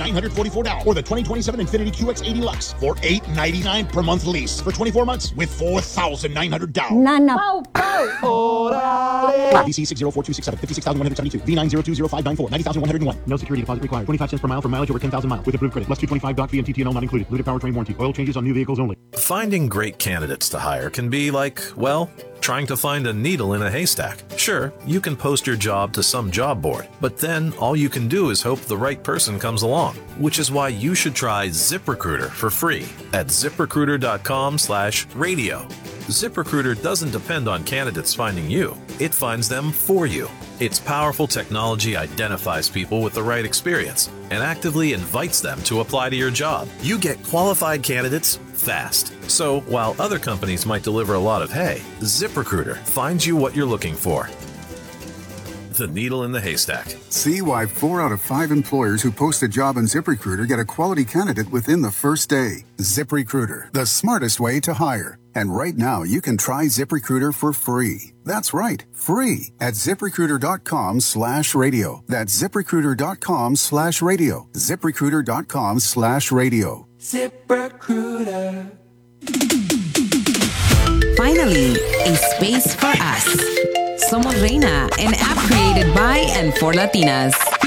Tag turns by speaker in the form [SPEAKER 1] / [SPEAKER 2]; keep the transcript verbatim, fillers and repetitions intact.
[SPEAKER 1] nine hundred forty-four dollars, or the twenty twenty-seven Infiniti Q X eighty Lux for eight hundred ninety-nine dollars per month lease for twenty-four months with four thousand nine hundred dollars.
[SPEAKER 2] Nana.
[SPEAKER 3] Pow,
[SPEAKER 1] V C six zero four two six seven, fifty-six thousand one hundred seventy-two. V nine zero two zero five nine four, ninety thousand one hundred one. No security deposit required. twenty-five cents per mile for mileage over ten thousand miles with approved credit. Plus two twenty-five doc fee and T T N L not included. Limited powertrain warranty. Oil changes on new vehicles only.
[SPEAKER 4] Finding great candidates to hire can be like, well, trying to find a needle in a haystack. Sure, you can post your job to some job board, but then all you can do is hope the right person comes along, which is why you should try ZipRecruiter for free at ziprecruiter.com slash radio. ZipRecruiter doesn't depend on candidates finding you. It finds them for you. Its powerful technology identifies people with the right experience and actively invites them to apply to your job. You get qualified candidates fast. So while other companies might deliver a lot of hay, ZipRecruiter finds you what you're looking for. The needle in the haystack.
[SPEAKER 5] See why four out of five employers who post a job on ZipRecruiter get a quality candidate within the first day. ZipRecruiter, the smartest way to hire. And right now, you can try ZipRecruiter for free. That's right, free at ZipRecruiter.com slash radio. That's ZipRecruiter.com slash radio. ZipRecruiter.com slash radio.
[SPEAKER 6] ZipRecruiter.
[SPEAKER 7] Finally, a space for us. Somos Reina, an app created by and for Latinas.